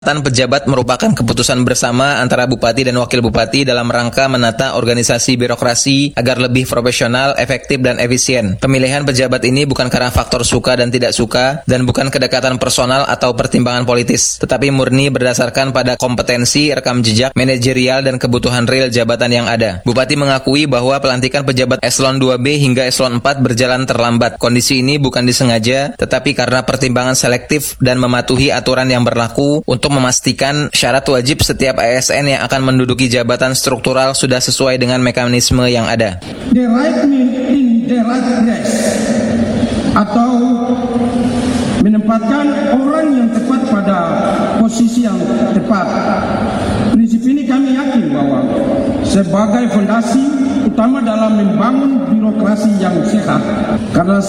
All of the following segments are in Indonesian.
Pejabat merupakan keputusan bersama antara bupati dan wakil bupati dalam rangka menata organisasi birokrasi agar lebih profesional, efektif, dan efisien. Pemilihan pejabat ini bukan karena faktor suka dan tidak suka, dan bukan kedekatan personal atau pertimbangan politis, tetapi murni berdasarkan pada kompetensi, rekam jejak, manajerial, dan kebutuhan real jabatan yang ada. Bupati mengakui bahwa pelantikan pejabat eselon 2B hingga eselon 4 berjalan terlambat. Kondisi ini bukan disengaja, tetapi karena pertimbangan selektif dan mematuhi aturan yang berlaku untuk memastikan syarat wajib setiap ASN yang akan menduduki jabatan struktural sudah sesuai dengan mekanisme yang ada. The right man in the right place, atau menempatkan orang yang tepat pada posisi yang tepat. Prinsip ini kami yakin bahwa sebagai fondasi utama dalam membangun birokrasi yang sehat. Karena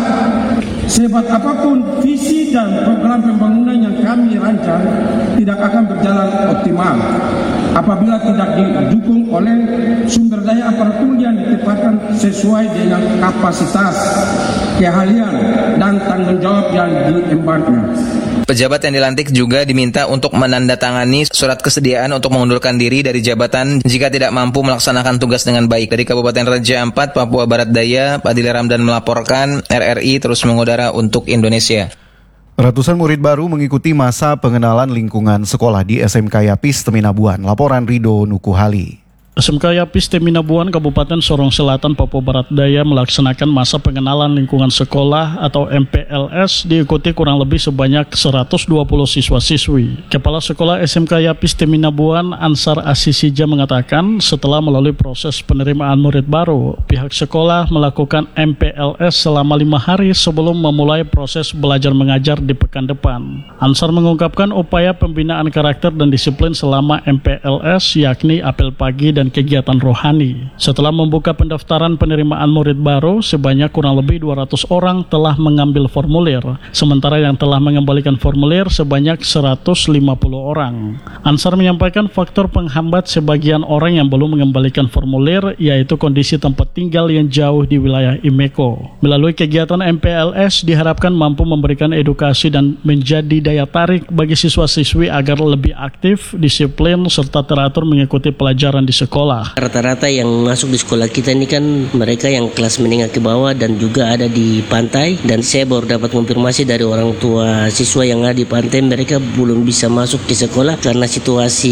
sehebat apapun visi dan program pembangunan yang kami rancang tidak akan berjalan optimal apabila tidak didukung oleh sumber daya aparatur yang ditempatkan sesuai dengan kapasitas, keahlian, dan tanggung jawab yang diembannya. Pejabat yang dilantik juga diminta untuk menandatangani surat kesediaan untuk mengundurkan diri dari jabatan jika tidak mampu melaksanakan tugas dengan baik. Dari Kabupaten Raja Ampat, Papua Barat Daya, Padile Ramdan melaporkan, RRI terus mengudara untuk Indonesia. Ratusan murid baru mengikuti masa pengenalan lingkungan sekolah di SMK Yapis Teminabuan. Laporan Rido Nukuhali. SMK Yapis Teminabuan, Kabupaten Sorong Selatan, Papua Barat Daya melaksanakan masa pengenalan lingkungan sekolah atau MPLS diikuti kurang lebih sebanyak 120 siswa-siswi. Kepala Sekolah SMK Yapis Teminabuan, Ansar Asisija mengatakan setelah melalui proses penerimaan murid baru, pihak sekolah melakukan MPLS selama 5 hari sebelum memulai proses belajar mengajar di pekan depan. Ansar mengungkapkan upaya pembinaan karakter dan disiplin selama MPLS yakni apel pagi dan kegiatan rohani. Setelah membuka pendaftaran penerimaan murid baru, sebanyak kurang lebih 200 orang telah mengambil formulir, sementara yang telah mengembalikan formulir sebanyak 150 orang. Ansar menyampaikan faktor penghambat sebagian orang yang belum mengembalikan formulir, yaitu kondisi tempat tinggal yang jauh di wilayah Imeko. Melalui kegiatan MPLS diharapkan mampu memberikan edukasi dan menjadi daya tarik bagi siswa-siswi agar lebih aktif, disiplin, serta teratur mengikuti pelajaran di sekolah. Rata-rata yang masuk di sekolah kita ini kan mereka yang kelas menengah ke bawah dan juga ada di pantai, dan saya baru dapat konfirmasi dari orang tua siswa yang ada di pantai, mereka belum bisa masuk ke sekolah karena situasi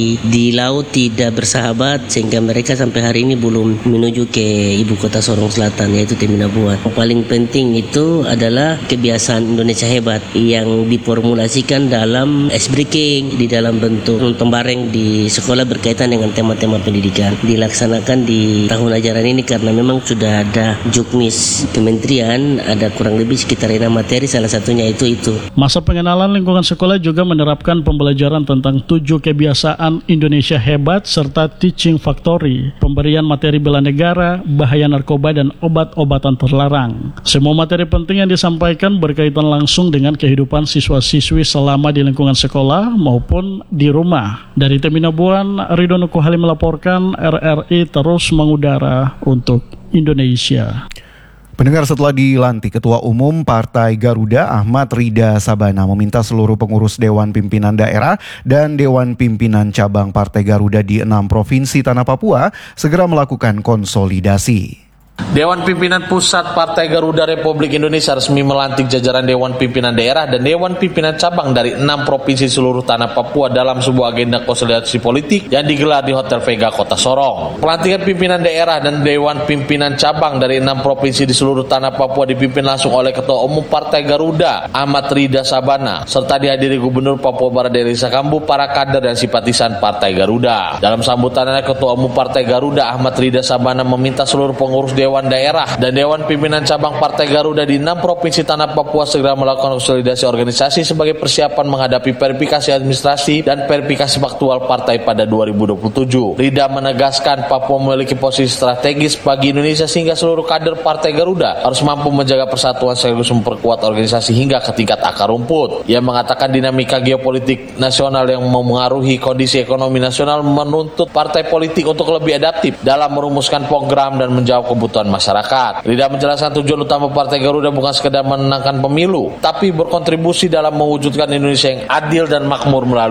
di laut tidak bersahabat, sehingga mereka sampai hari ini belum menuju ke ibu kota Sorong Selatan, yaitu Teminabuan. Yang paling penting itu adalah kebiasaan Indonesia hebat yang diformulasikan dalam ice breaking di dalam bentuk tembareng di sekolah berkaitan dengan tema-tema pendidikan dilaksanakan di tahun ajaran ini, karena memang sudah ada juknis kementerian, ada kurang lebih sekitar 6 materi, salah satunya itu. Masa pengenalan lingkungan sekolah juga menerapkan pembelajaran tentang 7 kebiasaan Indonesia hebat serta teaching factory, pemberian materi bela negara, bahaya narkoba, dan obat-obatan terlarang. Semua materi penting yang disampaikan berkaitan langsung dengan kehidupan siswa-siswi selama di lingkungan sekolah maupun di rumah. Dari Teminabuan, Rido Nukuhali melaporkan, RRI terus mengudara untuk Indonesia. Pendengar, setelah dilantik Ketua Umum Partai Garuda Ahmad Rida Sabana meminta seluruh pengurus Dewan Pimpinan Daerah dan Dewan Pimpinan Cabang Partai Garuda di 6 provinsi Tanah Papua segera melakukan konsolidasi. Dewan Pimpinan Pusat Partai Garuda Republik Indonesia resmi melantik jajaran Dewan Pimpinan Daerah dan Dewan Pimpinan Cabang dari 6 provinsi seluruh Tanah Papua dalam sebuah agenda konsolidasi politik yang digelar di Hotel Vega, Kota Sorong. Pelantikan pimpinan daerah dan Dewan Pimpinan Cabang dari 6 provinsi di seluruh Tanah Papua dipimpin langsung oleh Ketua Umum Partai Garuda Ahmad Rida Sabana, serta dihadiri Gubernur Papua Barat Daya Kambu, para kader dan simpatisan Partai Garuda. Dalam sambutannya, Ketua Umum Partai Garuda Ahmad Rida Sabana meminta seluruh pengurus Dewan Daerah dan Dewan Pimpinan Cabang Partai Garuda di 6 provinsi Tanah Papua segera melakukan konsolidasi organisasi sebagai persiapan menghadapi verifikasi administrasi dan verifikasi faktual partai pada 2027. Rida menegaskan Papua memiliki posisi strategis bagi Indonesia sehingga seluruh kader Partai Garuda harus mampu menjaga persatuan sekaligus memperkuat organisasi hingga ke tingkat akar rumput. Ia mengatakan dinamika geopolitik nasional yang memengaruhi kondisi ekonomi nasional menuntut partai politik untuk lebih adaptif dalam merumuskan program dan menjawab kebutuhan kebutuhan masyarakat. Rida menjelaskan tujuan utama Partai Garuda bukan sekedar menangkan pemilu, tapi berkontribusi dalam mewujudkan Indonesia yang adil dan makmur melalui